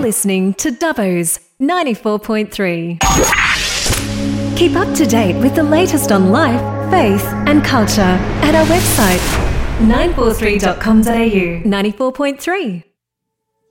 listening to Dubbo's 94.3. Keep up to date with the latest on life, faith and culture at our website 943.com.au. 94.3